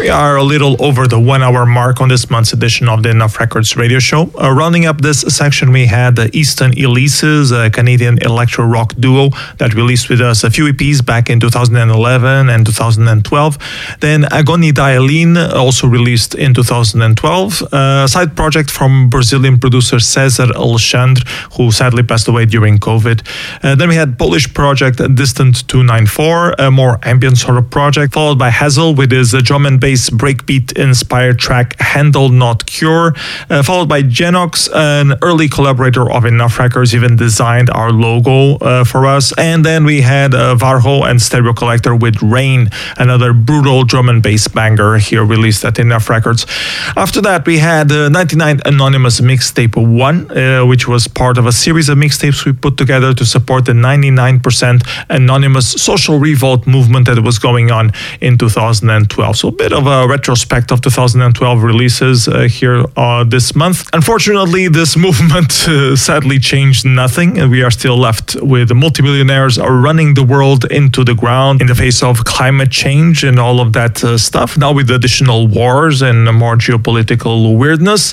We are a little over the 1 hour mark on this month's edition of the Enough Records radio show. Rounding up this section, we had the Easton Elises, a Canadian electro rock duo that released with us a few EPs back in 2011 and 2012. Then Agoni Daelin, also released in 2012. A side project from Brazilian producer Cesar Alexandre, who sadly passed away during COVID. Then we had Polish project Distant 294, a more ambient sort of project, followed by Hazel with his drum and bass breakbeat-inspired track Handle Not Cure, followed by Genox, an early collaborator of Enough Records, even designed our logo for us. And then we had Varho and Stereo Collector with Rain, another brutal drum and bass banger here released at Enough Records. After that, we had 99 Anonymous Mixtape 1, which was part of a series of mixtapes we put together to support the 99% Anonymous social revolt movement that was going on in 2012. So a bit of a retrospect of 2012 releases here this month. Unfortunately, this movement sadly changed nothing, and we are still left with multimillionaires running the world into the ground in the face of climate change and all of that stuff. Now with additional wars and more geopolitical weirdness.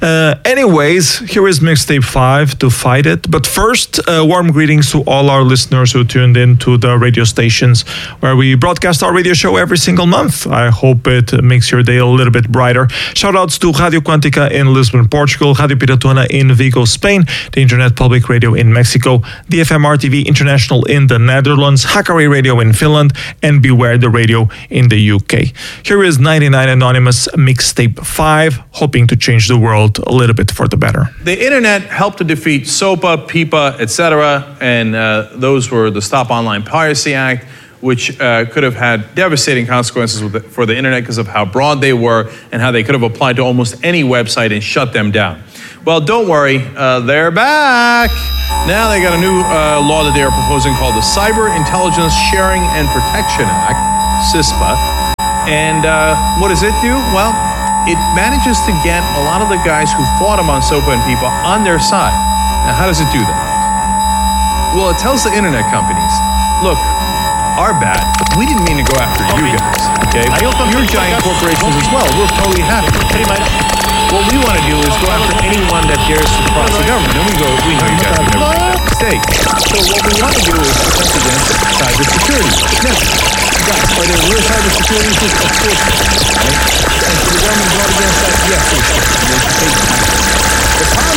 Anyways, here is Mixtape 5 to fight it. But first, warm greetings to all our listeners who tuned in to the radio stations where we broadcast our radio show every single month. I hope it makes your day a little bit brighter. Shout outs to Radio Quantica in Lisbon, Portugal, Radio Piratona in Vigo, Spain, the Internet Public Radio in Mexico, DFMR TV International in the Netherlands, Hakari Radio in Finland, and Beware the Radio in the UK. Here is 99 Anonymous Mixtape 5, hoping to change the world a little bit for the better. The internet helped to defeat SOPA, PIPA, etc., and those were the Stop Online Piracy Act, which could have had devastating consequences for the internet because of how broad they were and how they could have applied to almost any website and shut them down. Well, don't worry, they're back. Now they got a new law that they are proposing called the Cyber Intelligence Sharing and Protection Act, CISPA. And what does it do? Well, it manages to get a lot of the guys who fought them on SOPA and PIPA on their side. Now, how does it do that? Well, it tells the internet companies, look, our bad. We didn't mean to go after you guys, okay? You're giant corporations as well. We're totally happy. What we want to do is go after anyone that dares to cross the government. And we know you guys would never make that mistake. So what we want to do is protect against cybersecurity. Yes. Guys, are there real cybersecurity issues? Of course. Right? And so the government brought against that? Yes. The problem